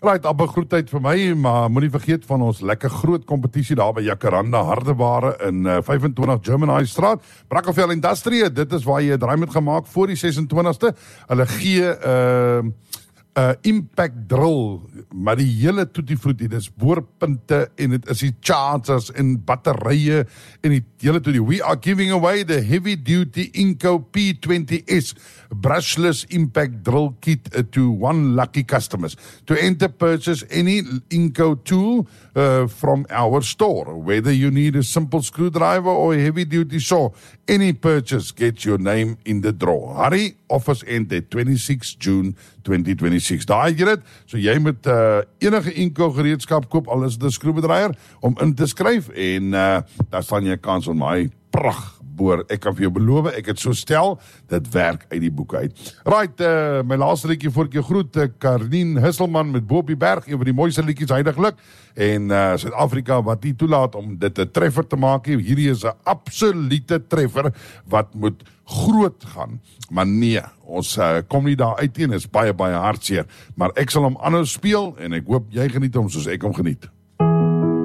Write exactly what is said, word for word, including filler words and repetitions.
Right, Abba groetheid vir my, maar moenie vergeet van ons lekker groot kompetisie daar by Jacaranda Hardeware in uh, vyf en twintig German High Straat, Brackenfell Industrie. Dit is waar jy 'n draai moet gemaak voor die ses en twintigste. Hulle gee 'n uh, uh, impact drill, maar die hele tutti frutti, dis boorpunte en dit is die chargers en batterye en die hele tutti. We are giving away the heavy duty Inco P twenty S brushless impact drill kit uh, to one lucky customers. To enter, purchase any Inco tool uh, from our store. Whether you need a simple screwdriver or a heavy duty saw, any purchase gets your name in the draw. Hurry, offers end at twenty-sixth June twenty twenty-six. Daar jy dit, so jy moet uh, enige Inco gereedskap koop, al is dit 'n skroewedraaier, om in te skryf en uh, daar staan jy 'n kans om my pragt boor. Ek kan vir jou beloof, ek het so stel, dit werk uit die boeke uit. Right, uh, my laaste liedjie voor ek jou groet, uh, Karnien Hisselman met Bo op die Berg, een van die mooiste liedjies heiliglik, en uh, Suid-Afrika wat nie toelaat om dit 'n treffer te maak, hierdie is 'n absolute treffer, wat moet groot gaan, maar nee, ons uh, kom nie daar uit teen, is baie, baie hartseer, maar ek sal hom aanhou speel, en ek hoop jy geniet hom soos ek hom geniet.